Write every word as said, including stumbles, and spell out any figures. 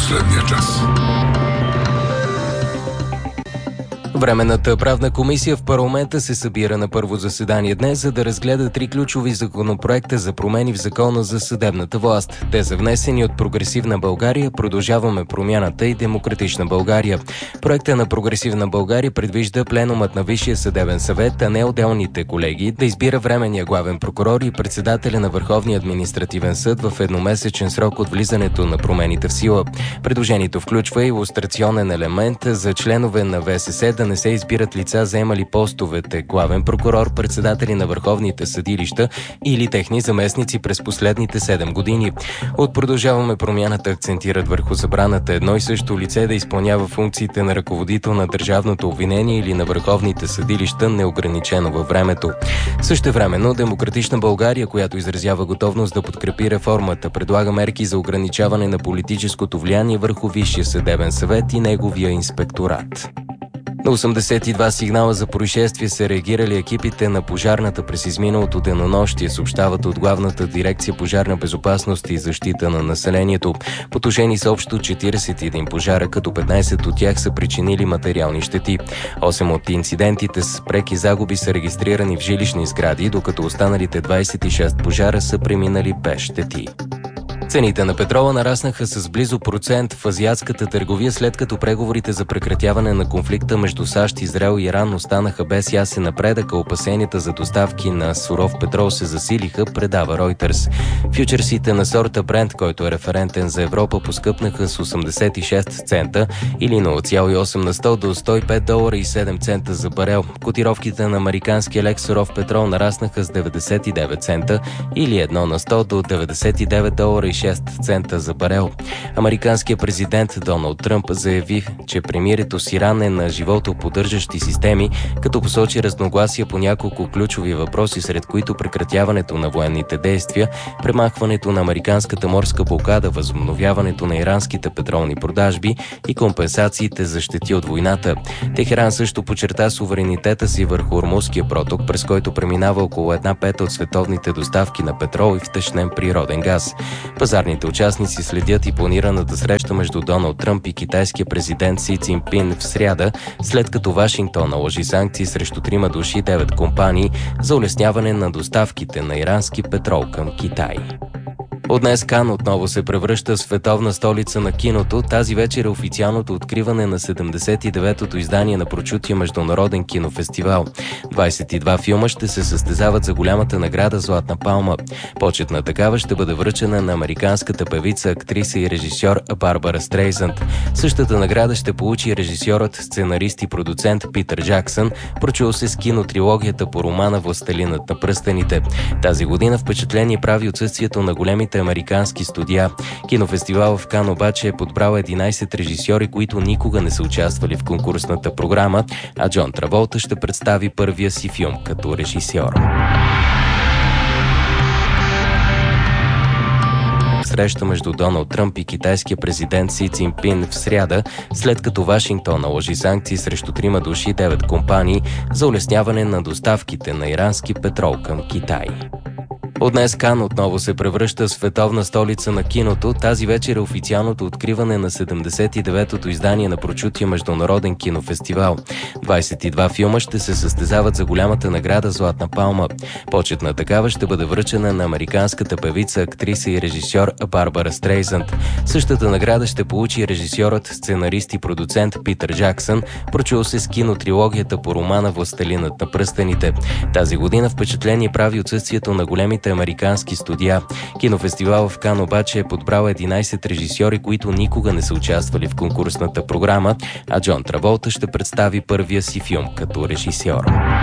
последния час. Временната правна комисия в парламента се събира на първо заседание днес, за да разгледа три ключови законопроекта за промени в Закона за съдебната власт. Те са внесени от Прогресивна България, Продължаваме промяната и Демократична България. Проектът на Прогресивна България предвижда пленумът на Висшия съдебен съвет, а не отделните колегии, да избира временния главен прокурор и председателя на Върховния административен съд в едномесечен срок от влизането на промените в сила. Предложението включва илустрационен елемент за членове на ВСС да не се избират лица, заемали постовете главен прокурор, председатели на върховните съдилища или техни заместници през последните седем години. От Продължаваме промяната акцентират върху забраната едно и също лице да изпълнява функциите на ръководител на държавното обвинение или на върховните съдилища неограничено във времето. Същевременно Демократична България, която изразява готовност да подкрепи реформата, предлага мерки за ограничаване на политическото влияние върху Висшия съдебен съвет и неговия инспекторат. На осемдесет и два сигнала за происшествие са реагирали екипите на пожарната през изминалото денонощие, съобщават от Главната дирекция пожарна безопасност и защита на населението. Потушени са общо четиридесет и един пожара, като петнайсет от тях са причинили материални щети. осем от инцидентите с преки загуби са регистрирани в жилищни сгради, докато останалите двайсет и шест пожара са преминали без щети. Цените на петрола нараснаха с близо процент в азиатската търговия, след като преговорите за прекратяване на конфликта между САЩ, Израел и Иран останаха без ясен напредък, а опасенията за доставки на суров петрол се засилиха, предава Reuters. Фючерсите на сорта Brent, който е референтен за Европа, поскъпнаха с осемдесет и шест цента или нула цяло и осем на сто до сто и пет долара и седем цента за барел. Котировките на американския лек суров петрол нараснаха с деветдесет и девет цента или едно на сто до деветдесет и девет долара и шест цента за барел. Американският президент Доналд Тръмп заяви, че премирието с Иран е на живото поддържащи системи, като посочи разногласия по няколко ключови въпроси, сред които прекратяването на военните действия, премахването на американската морска блокада, възобновяването на иранските петролни продажби и компенсациите за щети от войната. Техеран също подчерта суверенитета си върху Ормузския проток, през който преминава около една пета от световните доставки на петрол и втечнен природен газ. Пазарните участници следят и планираната среща между Доналд Тръмп и китайския президент Си Цзинпин в сряда, след като Вашингтон наложи санкции срещу трима души и девет компании за улесняване на доставките на ирански петрол към Китай. От днес Кан отново се превръща в световна столица на киното. Тази вечер е официалното откриване на седемдесет и деветото издание на прочутия международен кинофестивал. двайсет и два филма ще се състезават за голямата награда Златна палма. Почетна такава ще бъде връчена на американската певица, актриса и режисьор Барбара Стрейзанд. Същата награда ще получи режисьорът, сценарист и продуцент Питър Джаксън, прочул се с кинотрилогията по романа Властелинът на пръстените. Тази година впечатление прави отсъствието на големите американски студия. Кинофестивал в Кан обаче е подбрал единайсет режисьори, които никога не са участвали в конкурсната програма, а Джон Траволта ще представи първия си филм като режисьор. Среща между Доналд Тръмп и китайския президент Си Цзинпин в сряда, след като Вашингтон наложи санкции срещу трима души и девет компании за улесняване на доставките на ирански петрол към Китай. От днес Кан отново се превръща в световна столица на киното. Тази вечер е официалното откриване на седемдесет и деветото издание на прочутия международен кинофестивал. двайсет и два филма ще се състезават за голямата награда Златна палма. Почетна такава ще бъде връчена на американската певица, актриса и режисьор Барбара Стрейзанд. Същата награда ще получи режисьорът, сценарист и продуцент Питър Джаксън, прочул се с кинотрилогията по романа Властелинът на пръстените. Тази година впечатление прави отсъствието на големите американски студия. Кинофестивал в Кан обаче е подбрал единайсет режисьори, които никога не са участвали в конкурсната програма, а Джон Траволта ще представи първия си филм като режисьор.